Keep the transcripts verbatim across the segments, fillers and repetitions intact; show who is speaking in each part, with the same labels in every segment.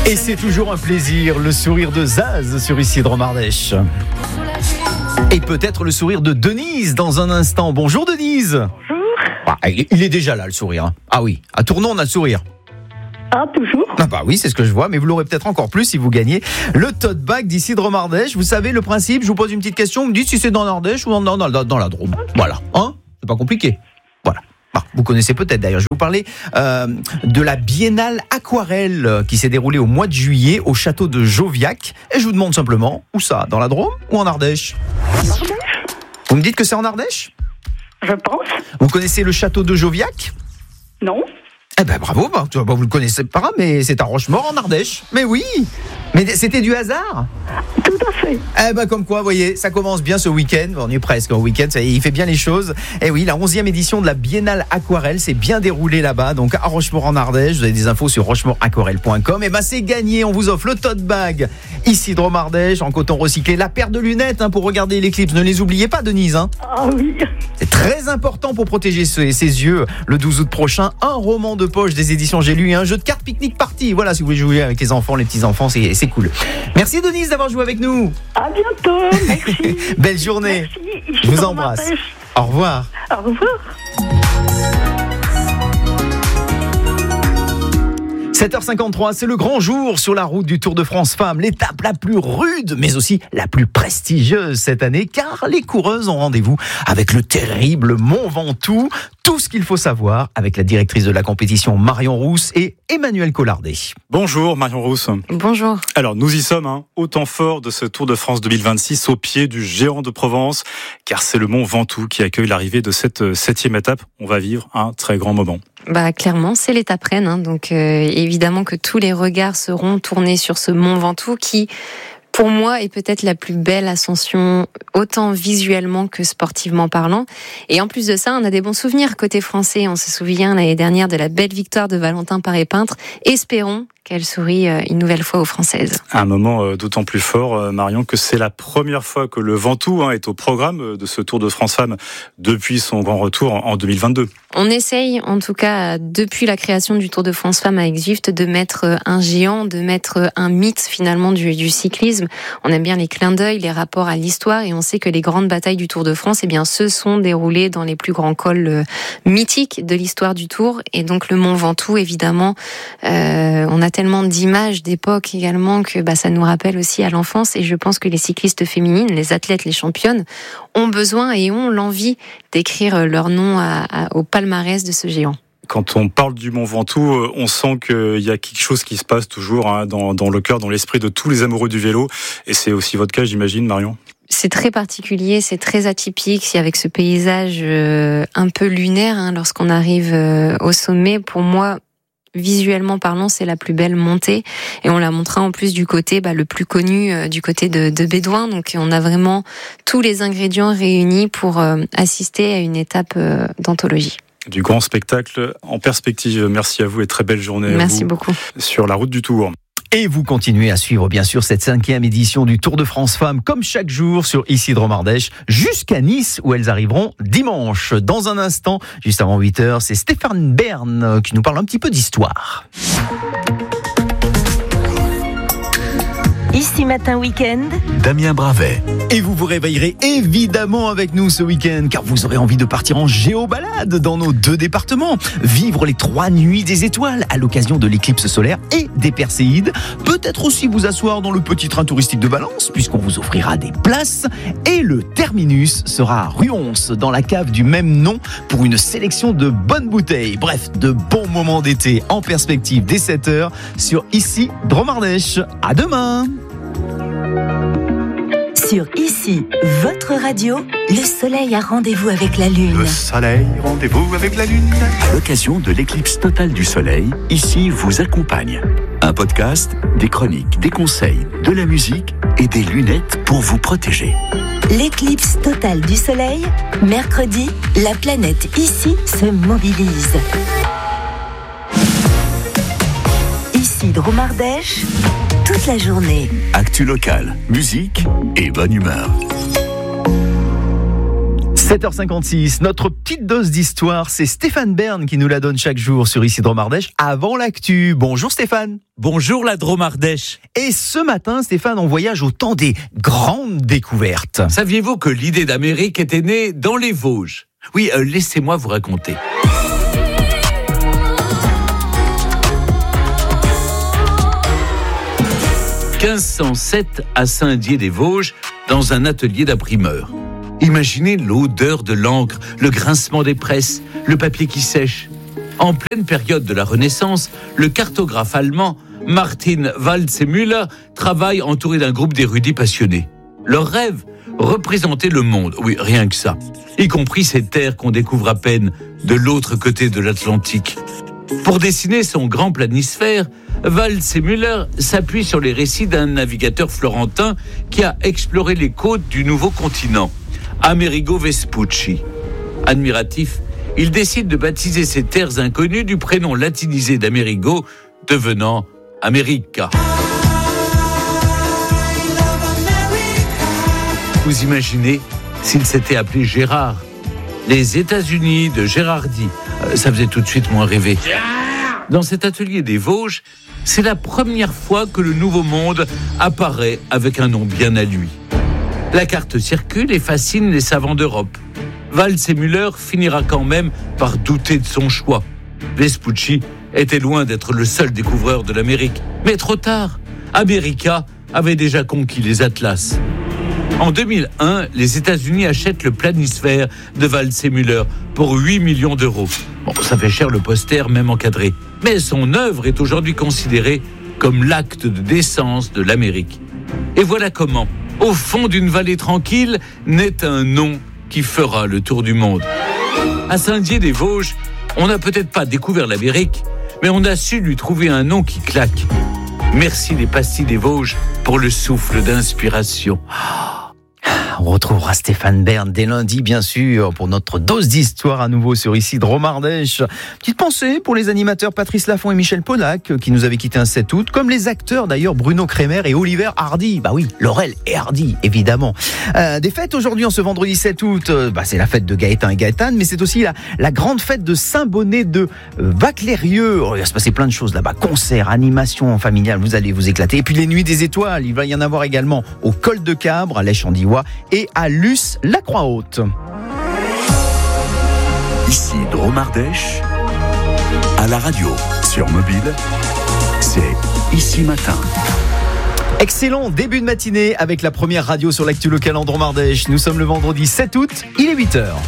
Speaker 1: Et c'est toujours un plaisir, le sourire de Zaz sur Ici Dromardèche. Et peut-être le sourire de Denise dans un instant. Bonjour Denise.
Speaker 2: Bonjour.
Speaker 1: Ah, il est déjà là le sourire. Ah oui, à Tournon on a le sourire.
Speaker 2: Ah, toujours.
Speaker 1: Ah bah oui, c'est ce que je vois, mais vous l'aurez peut-être encore plus si vous gagnez le tote bag d'Ici Dromardèche. Vous savez le principe, je vous pose une petite question, vous me dites si c'est dans l'Ardèche ou dans, dans, dans, dans la Drôme. Voilà, hein, c'est pas compliqué. Voilà. Ah, vous connaissez peut-être d'ailleurs, je vais vous parler euh, de la Biennale Aquarelle qui s'est déroulée au mois de juillet au château de Joviac. Et je vous demande simplement, où ça, dans la Drôme ou en Ardèche ? Vous me dites que c'est en Ardèche ?
Speaker 2: Je pense.
Speaker 1: Vous connaissez le château de Joviac ?
Speaker 2: Non.
Speaker 1: Eh ben bravo, bah, vous le connaissez pas, mais c'est à Rochemaure en Ardèche. Mais oui, mais c'était du hasard.
Speaker 2: Tout à fait.
Speaker 1: Eh ben comme quoi, vous voyez, ça commence bien ce week-end. On est presque au week-end, ça y est, il fait bien les choses. Et oui, la onzième édition de la Biennale Aquarelle s'est bien déroulée là-bas, donc à Rochemaure en Ardèche. Vous avez des infos sur rochemort aquarelle point com. Et ben c'est gagné, on vous offre le tote bag Ici Dromardèche en coton recyclé, la paire de lunettes hein, pour regarder l'éclipse. Ne les oubliez pas, Denise. Hein.
Speaker 2: Ah oui.
Speaker 1: C'est très important pour protéger ses, ses yeux. Le douze août prochain, un roman de poche des éditions J'ai lu et un jeu de cartes pique-nique party. Voilà, si vous voulez jouer avec les enfants, les petits-enfants, c'est, c'est cool. Merci Denise d'avoir joué avec nous.
Speaker 2: À bientôt, merci.
Speaker 1: Belle journée.
Speaker 2: Merci.
Speaker 1: Je vous embrasse. Au revoir.
Speaker 2: Au revoir.
Speaker 1: sept heures cinquante-trois, c'est le grand jour sur la route du Tour de France Femmes, l'étape la plus rude, mais aussi la plus prestigieuse cette année, car les coureuses ont rendez-vous avec le terrible Mont Ventoux. Tout ce qu'il faut savoir avec la directrice de la compétition Marion Rousse et Emmanuel Collardet.
Speaker 3: Bonjour Marion Rousse.
Speaker 4: Bonjour.
Speaker 3: Alors nous y sommes, hein, au temps fort de ce Tour de France deux mille vingt-six, au pied du géant de Provence, car c'est le Mont Ventoux qui accueille l'arrivée de cette septième étape. On va vivre un très grand moment.
Speaker 4: Bah clairement, c'est l'étape reine, hein, donc euh, évidemment que tous les regards seront tournés sur ce Mont Ventoux qui, pour moi, est peut-être la plus belle ascension, autant visuellement que sportivement parlant. Et en plus de ça, on a des bons souvenirs côté français. On se souvient l'année dernière de la belle victoire de Valentin Paré-Peintre. Espérons qu'elle sourit une nouvelle fois aux Françaises.
Speaker 3: Un moment d'autant plus fort, Marion, que c'est la première fois que le Ventoux hein, est au programme de ce Tour de France Femmes depuis son grand retour en deux mille vingt-deux.
Speaker 4: On essaye, en tout cas, depuis la création du Tour de France Femmes avec Zwift, de mettre un géant, de mettre un mythe finalement du, du cyclisme. On aime bien les clins d'œil, les rapports à l'histoire, et on sait que les grandes batailles du Tour de France, eh bien, se sont déroulées dans les plus grands cols euh, mythiques de l'histoire du Tour. Et donc le Mont Ventoux, évidemment, euh, on a tellement d'images d'époque également que bah, ça nous rappelle aussi à l'enfance. Et je pense que les cyclistes féminines, les athlètes, les championnes, ont besoin et ont l'envie d'écrire leur nom à, à, au palmarès de ce géant.
Speaker 3: Quand on parle du Mont Ventoux, on sent qu'il y a quelque chose qui se passe toujours hein, dans, dans le cœur, dans l'esprit de tous les amoureux du vélo. Et c'est aussi votre cas, j'imagine, Marion ?
Speaker 4: C'est très particulier, c'est très atypique, avec ce paysage euh, un peu lunaire hein, lorsqu'on arrive euh, au sommet. Pour moi, visuellement parlant, c'est la plus belle montée, et on la montrera en plus du côté bah, le plus connu, euh, du côté de, de Bédouin. Donc on a vraiment tous les ingrédients réunis pour euh, assister à une étape euh, d'anthologie.
Speaker 3: Du grand spectacle en perspective. Merci à vous et très belle journée.
Speaker 4: Merci
Speaker 3: à vous
Speaker 4: beaucoup.
Speaker 3: Sur la route du Tour.
Speaker 1: Et vous continuez à suivre bien sûr cette cinquième édition du Tour de France Femmes comme chaque jour sur Ici Dromardèche jusqu'à Nice où elles arriveront dimanche. Dans un instant, juste avant huit heures, c'est Stéphane Bern qui nous parle un petit peu d'histoire.
Speaker 5: Ici Matin Week-end,
Speaker 6: Damien Bravet.
Speaker 1: Et vous vous réveillerez évidemment avec nous ce week-end, car vous aurez envie de partir en géobalade dans nos deux départements, vivre les trois nuits des étoiles à l'occasion de l'éclipse solaire et des Perséides, peut-être aussi vous asseoir dans le petit train touristique de Valence, puisqu'on vous offrira des places, et le terminus sera à Ruons, dans la cave du même nom, pour une sélection de bonnes bouteilles. Bref, de bons moments d'été en perspective dès sept heures sur Ici Dromardèche. À demain.
Speaker 5: sur Ici, votre radio, le soleil a rendez-vous avec la lune.
Speaker 6: Le soleil, rendez-vous avec la lune. À l'occasion de l'éclipse totale du soleil, Ici vous accompagne. Un podcast, des chroniques, des conseils, de la musique et des lunettes pour vous protéger.
Speaker 5: L'éclipse totale du soleil, mercredi, la planète Ici se mobilise. Ici Dromardèche, toute la journée.
Speaker 6: Actu locale, musique et bonne humeur.
Speaker 1: sept heures cinquante-six, notre petite dose d'histoire, c'est Stéphane Bern qui nous la donne chaque jour sur Ici Drôme Ardèche avant l'actu. Bonjour Stéphane.
Speaker 7: Bonjour la Drôme Ardèche.
Speaker 1: Et ce matin, Stéphane, on voyage au temps des grandes découvertes.
Speaker 7: Saviez-vous que l'idée d'Amérique était née dans les Vosges ? Oui, euh, laissez-moi vous raconter. quinze cent sept à Saint-Dié-des-Vosges, dans un atelier d'imprimeur. Imaginez l'odeur de l'encre, le grincement des presses, le papier qui sèche. En pleine période de la Renaissance, le cartographe allemand Martin Waldseemüller travaille entouré d'un groupe d'érudits passionnés. Leur rêve, représenter le monde, oui, rien que ça, y compris ces terres qu'on découvre à peine de l'autre côté de l'Atlantique. Pour dessiner son grand planisphère, Waldseemüller s'appuie sur les récits d'un navigateur florentin qui a exploré les côtes du nouveau continent, Amerigo Vespucci. Admiratif, il décide de baptiser ces terres inconnues du prénom latinisé d'Amerigo, devenant America. Vous imaginez s'il s'était appelé Gérard ? Les États-Unis de Gérardi, ça faisait tout de suite moins rêver. Dans cet atelier des Vosges, c'est la première fois que le Nouveau Monde apparaît avec un nom bien à lui. La carte circule et fascine les savants d'Europe. Waldseemüller finira quand même par douter de son choix. Vespucci était loin d'être le seul découvreur de l'Amérique. Mais trop tard, America avait déjà conquis les Atlas. En deux mille un, les États-Unis achètent le planisphère de Waldseemüller pour huit millions d'euros. Bon, ça fait cher le poster, même encadré. Mais son œuvre est aujourd'hui considérée comme l'acte de décence de l'Amérique. Et voilà comment, au fond d'une vallée tranquille, naît un nom qui fera le tour du monde. À Saint-Dié-des-Vosges, on n'a peut-être pas découvert l'Amérique, mais on a su lui trouver un nom qui claque. Merci les pastilles des Vosges pour le souffle d'inspiration.
Speaker 1: On retrouvera Stéphane Bern dès lundi, bien sûr, pour notre dose d'histoire à nouveau sur Ici Drôme Ardèche. Petite pensée pour les animateurs Patrice Laffont et Michel Pollack, qui nous avaient quittés un sept août, comme les acteurs d'ailleurs Bruno Kremer et Oliver Hardy. Bah oui, Laurel et Hardy, évidemment. Euh, des fêtes aujourd'hui, en ce vendredi sept août, euh, bah c'est la fête de Gaëtan et Gaëtane, mais c'est aussi la, la grande fête de Saint-Bonnet de euh, Vaclérieux. Oh, il va se passer plein de choses là-bas, concerts, animations familiales, vous allez vous éclater. Et puis les Nuits des Étoiles, il va y en avoir également au Col de Cabre, à l'Èche-en-Diois, et à Luce, la Croix-Haute.
Speaker 6: Ici Drôme Ardèche, à la radio, sur mobile, c'est Ici Matin.
Speaker 1: Excellent début de matinée avec la première radio sur l'actu locale en Drôme Ardèche. Nous sommes le vendredi sept août, il est huit heures.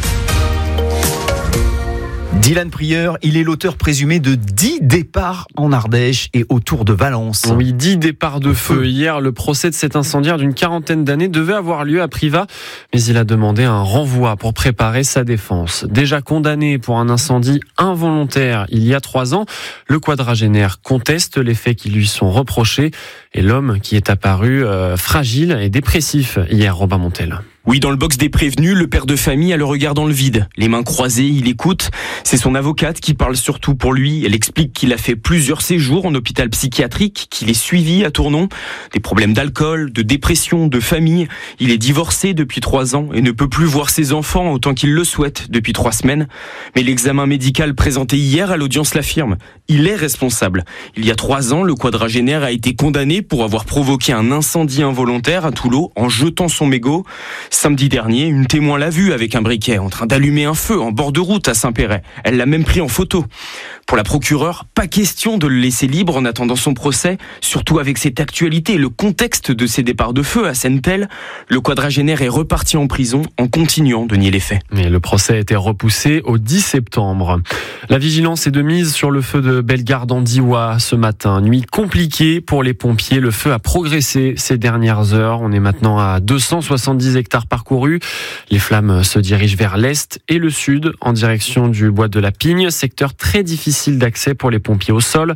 Speaker 1: Dylan Prieur, il est l'auteur présumé de dix départs en Ardèche et autour de Valence.
Speaker 8: Oui, dix départs de feu. Hier, le procès de cet incendiaire d'une quarantaine d'années devait avoir lieu à Privas, mais il a demandé un renvoi pour préparer sa défense. Déjà condamné pour un incendie involontaire il y a trois ans, le quadragénaire conteste les faits qui lui sont reprochés et l'homme qui est apparu euh, fragile et dépressif hier, Robin Montel.
Speaker 9: Oui, dans le box des prévenus, le père de famille a le regard dans le vide. Les mains croisées, il écoute. C'est son avocate qui parle surtout pour lui. Elle explique qu'il a fait plusieurs séjours en hôpital psychiatrique, qu'il est suivi à Tournon. Des problèmes d'alcool, de dépression, de famille. Il est divorcé depuis trois ans et ne peut plus voir ses enfants autant qu'il le souhaite depuis trois semaines. Mais l'examen médical présenté hier à l'audience l'affirme. Il est responsable. Il y a trois ans, le quadragénaire a été condamné pour avoir provoqué un incendie involontaire à Toulon en jetant son mégot. Samedi dernier, une témoin l'a vu avec un briquet en train d'allumer un feu en bord de route à Saint-Péret. Elle l'a même pris en photo. Pour la procureure, pas question de le laisser libre en attendant son procès, surtout avec cette actualité et le contexte de ces départs de feu à Sennetel. Le quadragénaire est reparti en prison en continuant de nier les faits.
Speaker 8: Mais le procès a été repoussé au dix septembre. La vigilance est de mise sur le feu de Bellegarde en Diois ce matin. Nuit compliquée pour les pompiers. Le feu a progressé ces dernières heures. On est maintenant à deux cent soixante-dix hectares parcourus. Les flammes se dirigent vers l'est et le sud en direction du bois de la Pigne, secteur très difficile d'accès pour les pompiers au sol.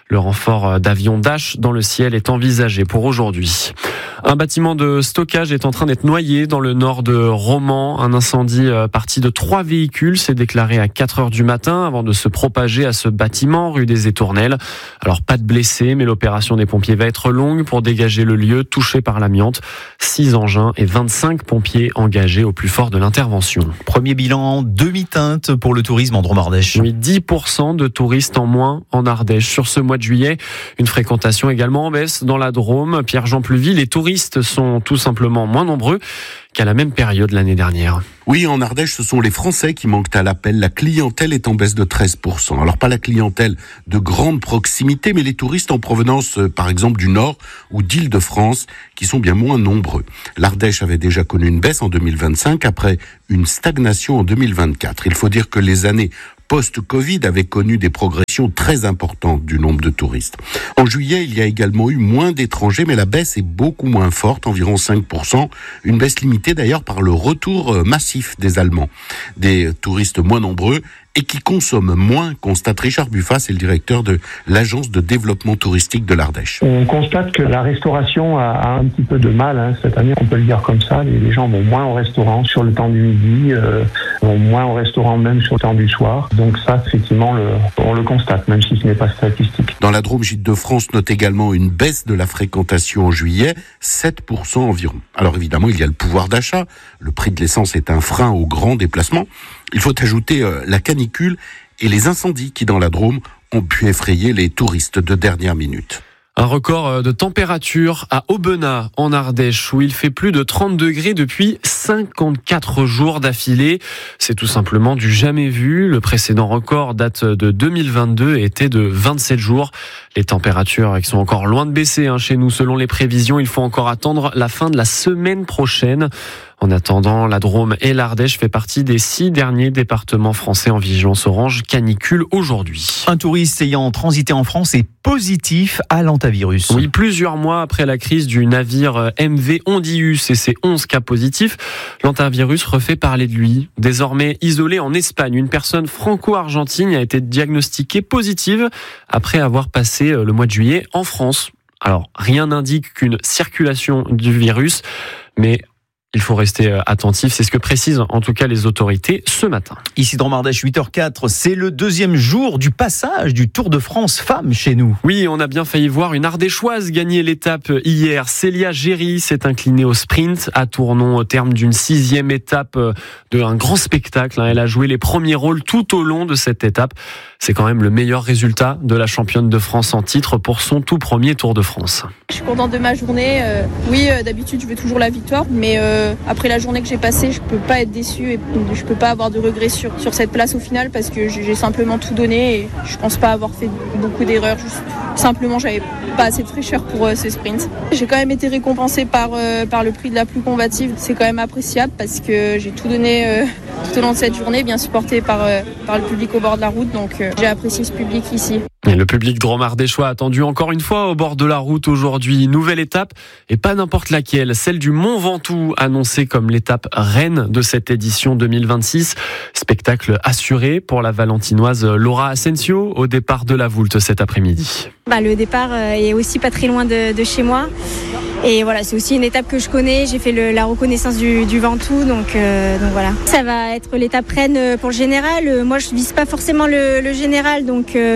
Speaker 8: Le renfort d'avions Dash dans le ciel est envisagé pour aujourd'hui. Un bâtiment de stockage est en train d'être noyé dans le nord de Romans. Un incendie parti de trois véhicules s'est déclaré à quatre heures du matin avant de se propager à ce bâtiment rue des Étournelles. Alors pas de blessés, mais l'opération des pompiers va être longue pour dégager le lieu touché par l'amiante. Six engins et vingt-cinq pompiers engagés au plus fort de l'intervention.
Speaker 1: Premier bilan demi-teinte pour le tourisme en Drôme-Ardèche.
Speaker 8: Oui, dix pour cent de touristes en moins en Ardèche sur ce mois de juillet. Une fréquentation également en baisse dans la Drôme. Pierre-Jean Pluville, les touristes sont tout simplement moins nombreux qu'à la même période l'année dernière.
Speaker 10: Oui, en Ardèche, ce sont les Français qui manquent à l'appel. La clientèle est en baisse de treize pour cent. Alors pas la clientèle de grande proximité, mais les touristes en provenance, par exemple, du Nord ou d'Île-de-France, qui sont bien moins nombreux. L'Ardèche avait déjà connu une baisse en deux mille vingt-cinq après une stagnation en deux mille vingt-quatre. Il faut dire que les années post-Covid avaient connu des progressions très importantes du nombre de touristes. En juillet, il y a également eu moins d'étrangers, mais la baisse est beaucoup moins forte, environ cinq pour cent. Une baisse limitée d'ailleurs par le retour massif des Allemands. Des touristes moins nombreux et qui consomment moins, constate Richard Buffat, c'est le directeur de l'agence de développement touristique de l'Ardèche.
Speaker 11: On constate que la restauration a, a un petit peu de mal hein, cette année, on peut le dire comme ça. Les, les gens vont moins au restaurant sur le temps du midi, euh, vont moins au restaurant même sur le temps du soir. Donc ça, effectivement, le, on le constate, même si ce n'est pas statistique.
Speaker 10: Dans la Drôme, Gîtes de France note également une baisse de la fréquentation en juillet, sept pour cent environ. Alors évidemment, il y a le pouvoir d'achat. Le prix de l'essence est un frein aux grands déplacements. Il faut ajouter euh, la canicule et les incendies qui, dans la Drôme, ont pu effrayer les touristes de dernière minute.
Speaker 8: Un record de température à Aubenas, en Ardèche, où il fait plus de trente degrés depuis cinquante-quatre jours d'affilée. C'est tout simplement du jamais vu. Le précédent record date de deux mille vingt-deux et était de vingt-sept jours. Les températures qui sont encore loin de baisser hein, chez nous. Selon les prévisions, il faut encore attendre la fin de la semaine prochaine. En attendant, la Drôme et l'Ardèche fait partie des six derniers départements français en vigilance orange canicule aujourd'hui.
Speaker 1: Un touriste ayant transité en France est positif à l'hantavirus.
Speaker 8: Oui, plusieurs mois après la crise du navire M V Hondius et ses onze cas positifs, l'hantavirus refait parler de lui. Désormais isolé en Espagne, une personne franco-argentine a été diagnostiquée positive après avoir passé le mois de juillet en France. Alors, rien n'indique qu'une circulation du virus, mais il faut rester attentif, c'est ce que précisent en tout cas les autorités ce matin.
Speaker 1: Ici dans Drôme-Ardèche, huit heures quatre, c'est le deuxième jour du passage du Tour de France femmes chez nous.
Speaker 8: Oui, on a bien failli voir une Ardéchoise gagner l'étape hier. Célia Géry s'est inclinée au sprint à Tournon au terme d'une sixième étape d'un grand spectacle. Elle a joué les premiers rôles tout au long de cette étape. C'est quand même le meilleur résultat de la championne de France en titre pour son tout premier Tour de France.
Speaker 12: Je suis contente de ma journée. Euh, oui, euh, d'habitude, je veux toujours la victoire, mais euh, après la journée que j'ai passée, je peux pas être déçue et je peux pas avoir de regrets sur, sur cette place au final parce que j'ai simplement tout donné et je pense pas avoir fait beaucoup d'erreurs. Juste, simplement, j'avais pas assez de fraîcheur pour euh, ce sprint. J'ai quand même été récompensée par, euh, par le prix de la plus combative. C'est quand même appréciable parce que j'ai tout donné euh, tout au long de cette journée, bien supportée par, euh, par le public au bord de la route. Donc, euh, j'ai apprécié ce public ici.
Speaker 8: Et le public drôme-ardéchois attendu encore une fois au bord de la route aujourd'hui. Nouvelle étape et pas n'importe laquelle, celle du Mont Ventoux, annoncée comme l'étape reine de cette édition deux mille vingt-six. Spectacle assuré pour la valentinoise Laura Asensio au départ de la Voulte cet après-midi.
Speaker 13: Bah, le départ est aussi pas très loin de, de chez moi. Et voilà, c'est aussi une étape que je connais. J'ai fait le, la reconnaissance du, du Ventoux, donc, euh, donc voilà. Ça va être l'étape reine pour le général. Moi, je vise pas forcément le, le général, donc euh,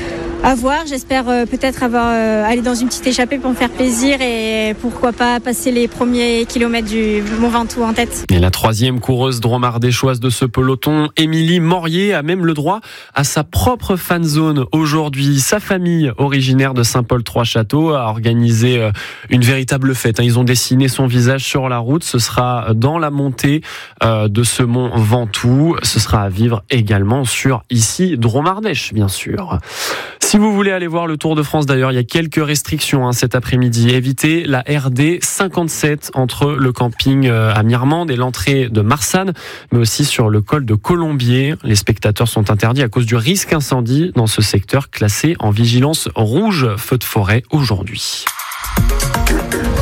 Speaker 13: à voir. J'espère euh, peut-être avoir euh, aller dans une petite échappée pour me faire plaisir et pourquoi pas passer les premiers kilomètres du Mont Ventoux en tête.
Speaker 8: Et la troisième coureuse drôme-ardéchoise de ce peloton, Émilie Morier, a même le droit à sa propre fan zone aujourd'hui. Sa famille, originaire de Saint-Paul-Trois-Châteaux, a organisé une véritable fête. Ils ont dessiné son visage sur la route. Ce sera dans la montée de ce Mont Ventoux. Ce sera à vivre également sur ici Drôme-Ardèche, bien sûr. Si vous voulez aller voir le Tour de France, d'ailleurs, il y a quelques restrictions hein, cet après-midi. Évitez la R D cinquante-sept entre le camping à Mirmande et l'entrée de Marsanne, mais aussi sur le col de Colombier. Les spectateurs sont interdits à cause du risque incendie dans ce secteur classé en vigilance rouge feu de forêt aujourd'hui.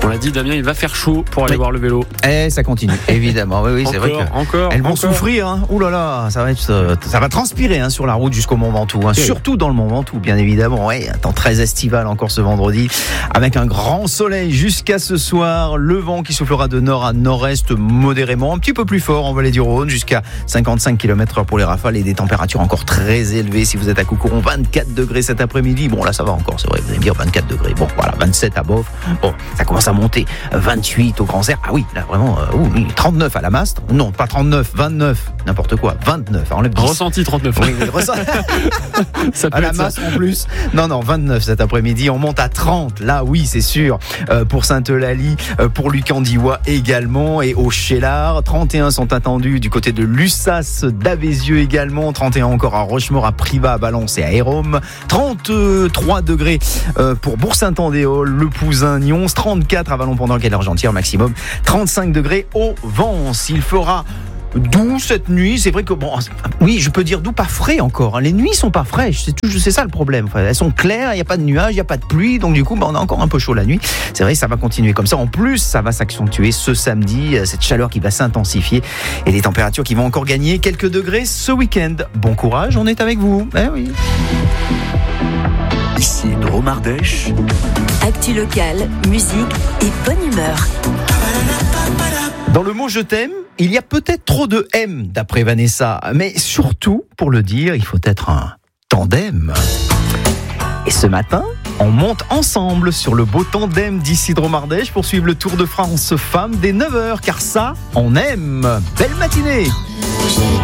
Speaker 8: On l'a dit, Damien, il va faire chaud pour aller
Speaker 1: oui.
Speaker 8: voir le vélo.
Speaker 1: Eh, ça continue, évidemment. Oui, oui, c'est
Speaker 8: encore,
Speaker 1: vrai que
Speaker 8: encore,
Speaker 1: elles vont
Speaker 8: encore.
Speaker 1: souffrir. Hein. Ouh là là, ça va être, ça va transpirer hein, sur la route jusqu'au Mont Ventoux. Hein.
Speaker 8: Okay.
Speaker 1: Surtout dans le Mont Ventoux, bien évidemment. Ouais, un temps très estival encore ce vendredi, avec un grand soleil jusqu'à ce soir. Le vent qui soufflera de nord à nord-est modérément, un petit peu plus fort en vallée du Rhône, jusqu'à cinquante-cinq kilomètres heure pour les rafales et des températures encore très élevées. Si vous êtes à Coucouron, vingt-quatre degrés cet après-midi. Bon, là, ça va encore, c'est vrai, vous allez me dire vingt-quatre degrés. Bon, voilà, vingt-sept à Beauvre. Bon, ça commence à monter. vingt-huit au Grand Serre. Ah oui, là, vraiment, euh, oui, trente-neuf à la Mastre. Non, pas trente-neuf, vingt-neuf, n'importe quoi. vingt-neuf, enlève dix.
Speaker 8: Ressenti trente-neuf.
Speaker 1: Oui, oui, ressenti.
Speaker 8: Ça peut
Speaker 1: à la
Speaker 8: être
Speaker 1: Mastre
Speaker 8: ça.
Speaker 1: en plus. Non, non, vingt-neuf cet après-midi. On monte à trente. Là, oui, c'est sûr. Euh, pour Sainte-Eulalie, euh, pour Lucandiwa également. Et au Chélard, trente et un sont attendus du côté de Lussas, d'Avézieux également. trente et un encore à Rochemort, à Privas, à Valence et à Hérôme. trente-trois degrés euh, pour Bourg-Saint-Andéol, Le Pouzin, Nyons. trente-quatre à Vallon-Pendant et l'Argentière maximum. trente-cinq degrés au Vence. Il fera doux cette nuit. C'est vrai que bon, oui, je peux dire doux, pas frais encore. Les nuits sont pas fraîches. C'est tout, c'est ça le problème. Enfin, elles sont claires. Il y a pas de nuages, il y a pas de pluie. Donc du coup, bah, on a encore un peu chaud la nuit. C'est vrai, ça va continuer comme ça. En plus, ça va s'accentuer ce samedi. Cette chaleur qui va s'intensifier et des températures qui vont encore gagner quelques degrés ce week-end. Bon courage. On est avec vous. Eh oui.
Speaker 6: Ici Dromardèche.
Speaker 5: Actu locale, musique et bonne humeur.
Speaker 1: Dans le mot « je t'aime », il y a peut-être trop de « M » d'après Vanessa. Mais surtout, pour le dire, il faut être un tandem. Et ce matin, on monte ensemble sur le beau tandem d'ici Dromardèche pour suivre le Tour de France Femmes dès neuf heures. Car ça, on aime. Belle matinée.